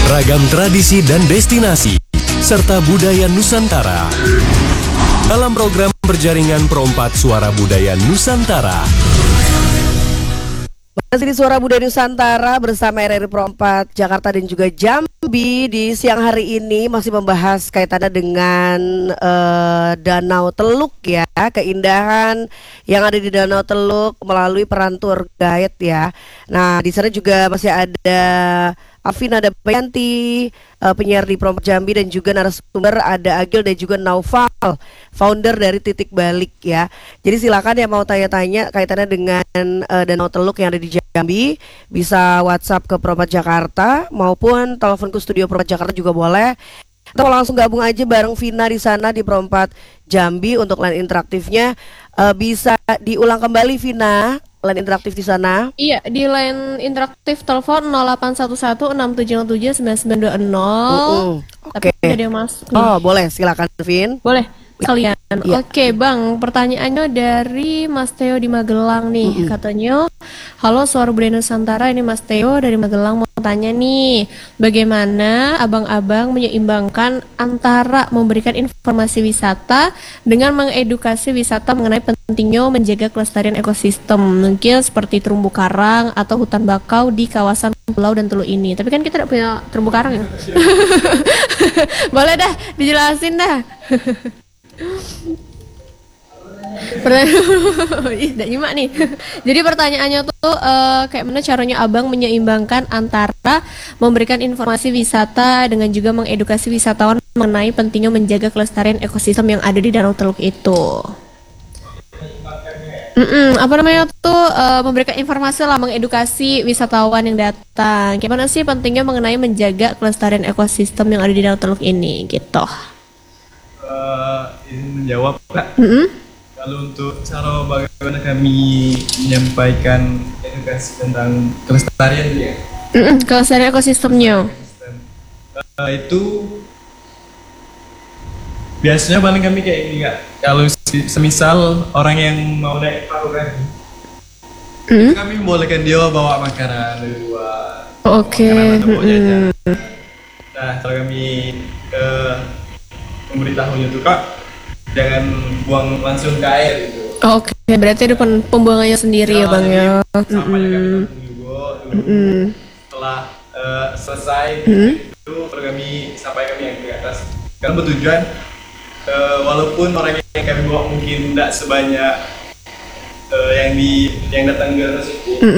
Ragam tradisi dan destinasi, serta budaya Nusantara. Dalam program berjaringan Perompak Suara Budaya Nusantara. Masih di Suara Budaya Nusantara bersama RRI Perompak Jakarta dan juga Jambi. Di siang hari ini masih membahas kaitannya dengan Danau Teluk ya, keindahan yang ada di Danau Teluk melalui peran tour guide ya. Nah, di sana juga masih ada Afina Dabayanti, penyiar di Perompak Jambi, dan juga narasumber ada Agil dan juga Naufal, founder dari Titik Balik ya. Jadi silakan yang mau tanya-tanya kaitannya dengan Danau Teluk yang ada di Jambi, bisa WhatsApp ke Perompak Jakarta maupun telepon ke studio Perompak Jakarta juga boleh. Atau langsung gabung aja bareng Vina di sana di Perompak Jambi untuk line interaktifnya. Bisa diulang kembali Vina, line interaktif di sana? Iya, di line interaktif telepon 0811-670-9920. Oke. Tapi ada yang masuk nih. Oh, boleh, silakan Vin. Boleh kalian. Iya. Oke, Bang. Pertanyaannya dari Mas Theo di Magelang nih. Katanya, halo Suara Budaya Nusantara, ini Mas Theo dari Magelang mau tanya nih, bagaimana abang-abang menyeimbangkan antara memberikan informasi wisata dengan mengedukasi wisata mengenai pentingnya menjaga kelestarian ekosistem, mungkin seperti terumbu karang atau hutan bakau di kawasan pulau dan teluk ini. Tapi kan kita tidak punya terumbu karang ya. Boleh dah dijelasin dah. Ih, tidak nyimak nih. Jadi pertanyaannya tuh kayak mana caranya abang menyeimbangkan antara memberikan informasi wisata dengan juga mengedukasi wisatawan mengenai pentingnya menjaga kelestarian ekosistem yang ada di Danau Teluk itu. Apa namanya tuh memberikan informasi lah, mengedukasi wisatawan yang datang. Gimana sih pentingnya mengenai menjaga kelestarian ekosistem yang ada di Danau Teluk ini gitu. Ini menjawab Kak. Kalau untuk cara bagaimana kami menyampaikan edukasi tentang kelestarian ya. Kelestarian ekosistemnya. Itu biasanya paling kami kayak ini Kak. Kalau semisal orang yang mau naik perahu kan, itu kami membolehkan dia bawa makanan dari luar. Oke. Nah, kalau kami memberitahunya tuh Kak, jangan buang langsung ke air gitu. Oke, berarti ada pembuangannya sendiri ya Bang ya. Sampahnya kami tampung juga dulu. Setelah selesai itu baru kami sampaikan yang ke atas. Karena bertujuan walaupun orang yang kami bawa mungkin tidak sebanyak yang datang ke atas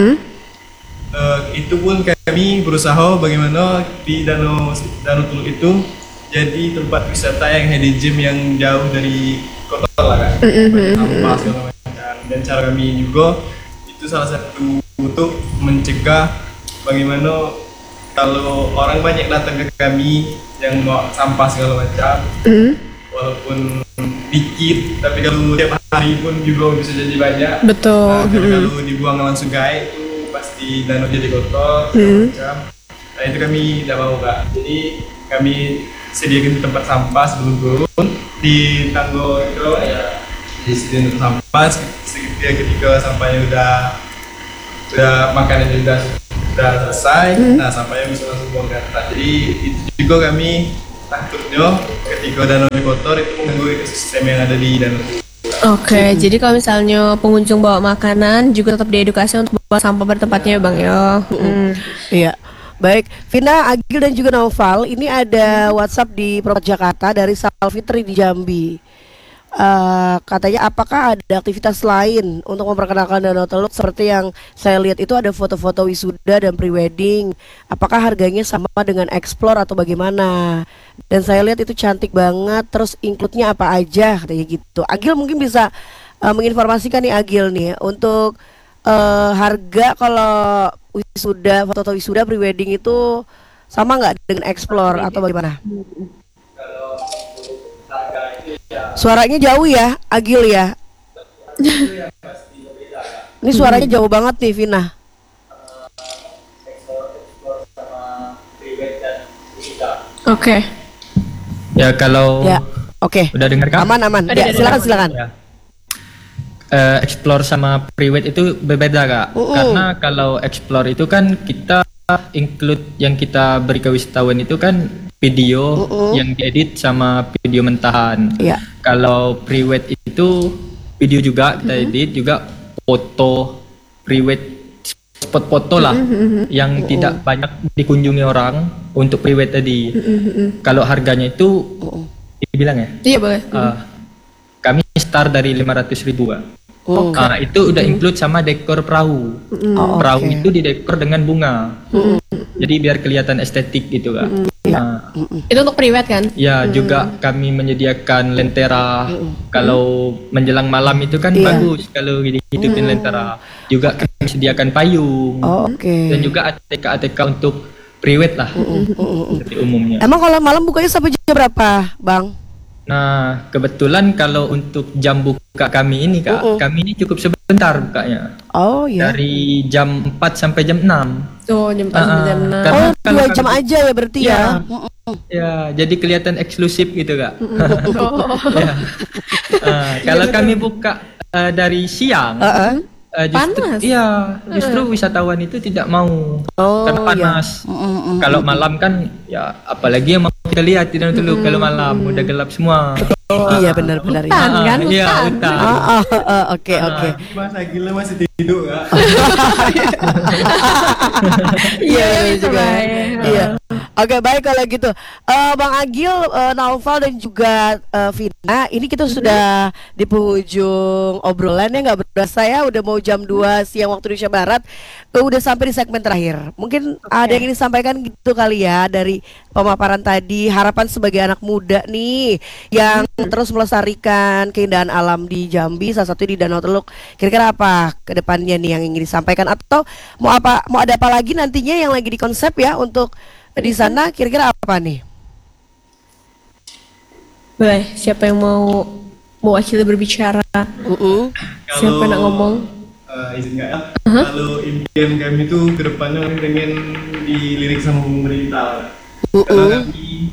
itu pun kami berusaha bagaimana di Danau Teluk itu jadi tempat wisata yang hidden gem yang jauh dari kota lah kan, sampah segala macam. Dan cara kami juga itu salah satu untuk mencegah bagaimana kalau orang banyak datang ke kami yang bawa sampah segala macam, walaupun dikit tapi kalau tiap hari pun juga bisa jadi banyak. Betul. Kalau dibuang langsung ke air itu pasti danau jadi kotor segala macam. Nah itu kami tidak mau Kak. Jadi kami sediakan tempat sampah sebelum turun di tangga itu ya, disediakan sampah ketika sampahnya udah makanannya udah selesai, nah sampahnya bisa langsung buang ke atas. Jadi itu juga kami takutnya ketika danau kotor itu mengganggu ekosistem yang ada di danau. Oke, jadi kalau misalnya pengunjung bawa makanan juga tetap diedukasi untuk bawa sampah pada tempatnya ya Bang ya. Iya. Baik, Vina, Agil dan juga Naufal, ini ada WhatsApp di Perompak Jakarta dari Salfitri di Jambi. Katanya apakah ada aktivitas lain untuk memperkenalkan Danau Teluk seperti yang saya lihat itu ada foto-foto wisuda dan prewedding. Apakah harganya sama dengan Explore atau bagaimana? Dan saya lihat itu cantik banget, terus include-nya apa aja katanya gitu. Agil mungkin bisa menginformasikan nih Agil nih untuk harga kalau wisuda, foto wisuda prewedding itu sama nggak dengan Explore atau bagaimana? Suaranya jauh ya, Agil ya. Ini suaranya jauh banget nih, Vina. Oke. Ya kalau Ya, oke. udah dengar kan? Aman. Ya, silakan. Ya. Explore sama prewed itu berbeda Kak. Karena kalau explore itu kan kita include yang kita beri ke wisatawan itu kan video yang diedit sama video mentahan. Iya. Kalau pre-wed itu video juga kita edit, juga foto pre-wed, spot foto lah yang tidak banyak dikunjungi orang untuk pre-wed tadi. Kalau harganya itu dibilang ya? Iya boleh. Kami start dari 500.000 Kak. Itu udah include sama dekor perahu. Perahu itu didekor dengan bunga. Jadi biar kelihatan estetik gitu Kak. Itu untuk priwet kan? Ya, juga kami menyediakan lentera. Kalau menjelang malam itu kan bagus kalau hidupin lentera. Juga kami sediakan payung. Dan juga ATK-ATK untuk priwet lah. Seperti umumnya. Emang kalau malam bukanya sampai jam berapa, Bang? Nah, kebetulan kalau untuk jam buka kami ini Kak, kami ini cukup sebentar bukanya. Oh iya. Dari jam 4 sampai jam 6. Tuh jam 4 sampai jam 6. Karena Oh, kalau 2 jam kami- aja ya berarti ya. Ya, jadi kelihatan eksklusif gitu Kak. Ya. Kalau kami buka dari siang, justru, Panas. iya, justru wisatawan itu tidak mau karena panas. Kalau malam kan, ya apalagi yang mau kita lihat di Danau Teluk kalau malam udah gelap semua. Iya benar-benar ya. Hutan kan? Iya, Hutan. hutan. Oke. Masa gila masih tidur Kak. Iya bisa juga. baik. Iya. Oke baik kalau gitu. Bang Agil, Naufal dan juga Vina, ini kita sudah di penghujung obrolan ya, nggak berasa ya, udah mau jam 2 siang waktu Indonesia Barat. Udah sampai di segmen terakhir. Mungkin ada yang ingin disampaikan gitu kali ya dari pemaparan tadi, harapan sebagai anak muda nih yang terus melestarikan keindahan alam di Jambi, salah satu di Danau Teluk. Kira-kira apa ke depannya nih yang ingin disampaikan, atau mau ada apa lagi nantinya yang lagi dikonsep ya untuk di sana, kira-kira apa nih? Boleh, siapa yang mau mewakili berbicara? Siapa yang nak ngomong? Izin nggak ya? Kalau impian kami itu kedepannya kami pengen dilirik sama pemerintah. Karena kami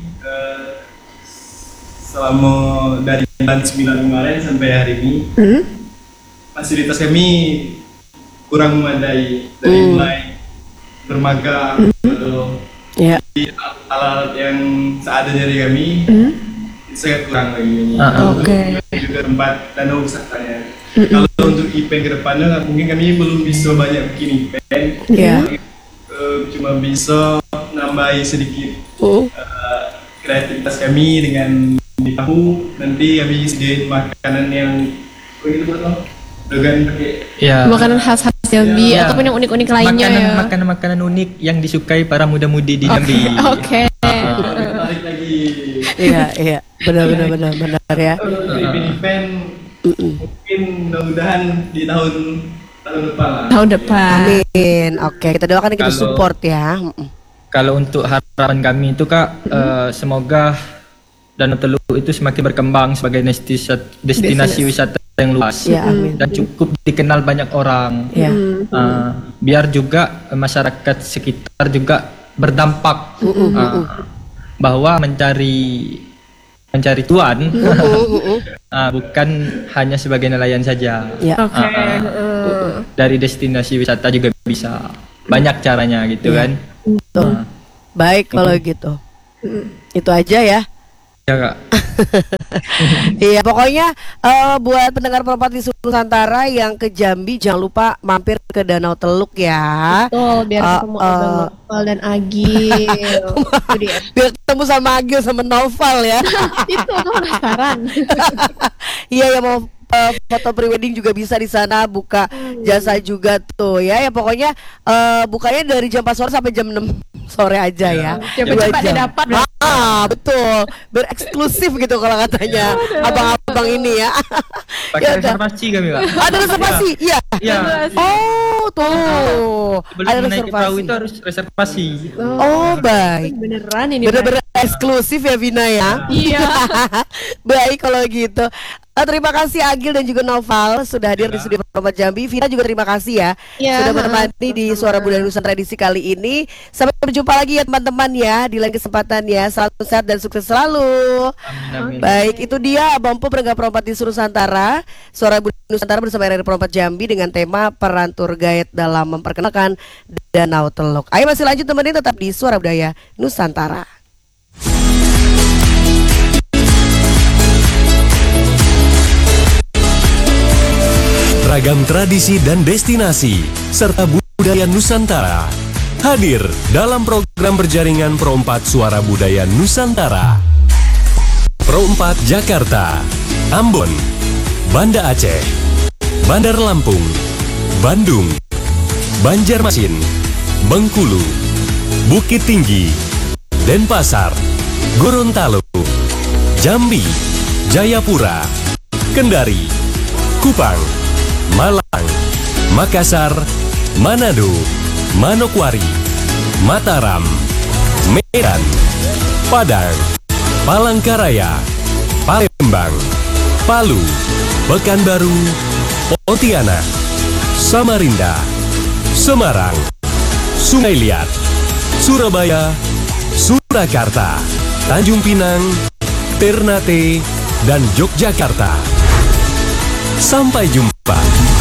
selama dari bulan 9 kemarin sampai hari ini fasilitas kami kurang memadai, dari mulai dermaga atau Ya. alat-alat yang seadanya dari kami itu sangat kurang lagi. Oke. Juga tempat danau wisatanya. Kalau untuk event kedepannya mungkin kami belum bisa banyak bikin event. Ya. Cuma bisa nambahi sedikit kreativitas kami dengan di tahu, nanti kami sediain makanan yang begitu betul dengan pakai Ya. Makanan khas-khas Jambi Ya. ataupun yang unik-unik lainnya ya. Makanan-makanan unik yang disukai para muda-mudi di Jambi. Oke. tarik lagi Iya, benar ya. untuk event-event mungkin mudah-mudahan di tahun depan lah. Tahun depan. Amin. Oke, kita doakan, kita Kalau- support ya. Kalau untuk harapan kami itu Kak, semoga Danau Teluk itu semakin berkembang sebagai destinasi wisata yang luas Ya, amin. dan cukup dikenal banyak orang. Ya. Biar juga masyarakat sekitar juga berdampak bahwa mencari tuan bukan hanya sebagai nelayan saja. Ya. Oke. Dari destinasi wisata juga bisa banyak caranya gitu kan. Tuh. Baik kalau gitu. Itu aja ya. Ya Kak. Iya, pokoknya buat pendengar Perempat di seluruh Nusantara yang ke Jambi, jangan lupa mampir ke Danau Teluk ya. Betul, biar ketemu Abang Novel dan Agil. Itu dia. Biar ketemu sama Agil sama Novel ya. Itu aku penasaran. Iya, yang mau foto prewedding juga bisa di sana, buka jasa juga tuh ya. Ya pokoknya bukanya dari jam 4 sore sampai jam 6 sore aja ya. Cepat-cepat 2 jam. didapat. Betul. Bereksklusif gitu kalau katanya abang-abang ini ya. Pakai Ya udah. reservasi kami Kak. Ada reservasi? Iya. Iya. Oh, tuh. Sebelum Ada menaiki perahu reservasi. itu harus reservasi. Oh, baik. Beneran ini. Bener-bener eksklusif ya Vina ya. Iya. Baik kalau gitu. Terima kasih Agil dan juga Noval sudah hadir di studio Perompat Jambi. Vina juga terima kasih ya, Ya, sudah menemani di Suara Budaya Nusantara edisi kali ini. Sampai berjumpa lagi ya teman-teman ya di lain kesempatan ya. Selalu sehat dan sukses selalu. Amin. Baik, itu dia Abang Po penegak perompat di Nusantara, Suara Budaya Nusantara bersama RRI Perompat Jambi dengan tema peran tour guide dalam memperkenalkan Danau Teluk. Ayo masih lanjut temenin tetap di Suara Budaya Nusantara. Ragam tradisi dan destinasi serta budaya Nusantara hadir dalam program berjaringan Perompat Suara Budaya Nusantara. Perompat Jakarta, Ambon, Banda Aceh, Bandar Lampung, Bandung, Banjarmasin, Bengkulu, Bukit Tinggi, Denpasar, Gorontalo, Jambi, Jayapura, Kendari, Kupang, Malang, Makassar, Manado, Manokwari, Mataram, Medan, Padang, Palangkaraya, Palembang, Palu, Pekanbaru, Pontianak, Samarinda, Semarang, Sungai Liat, Surabaya, Surakarta, Tanjung Pinang, Ternate, dan Yogyakarta. Sampai jumpa.